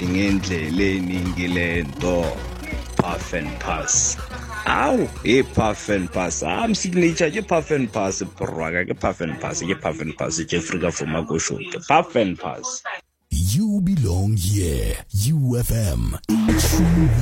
ngendleleni ngilento puff and pass. Aw, puff and pass. Signature ke puff and pass porwaga ke puff and pass Jeffrey ka for magosho ke puff and pass. You belong here. UFM. True